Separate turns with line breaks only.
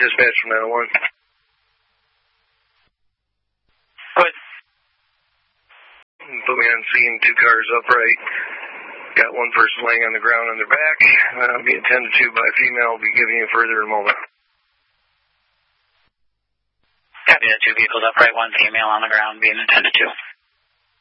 dispatch from 901.
Good.
Put me on scene, 2 cars upright. Got one person laying on the ground on their back. Being attended to by a female. Will be giving you further in a moment.
Copy that, 2 vehicles upright, 1 female on the ground being attended to.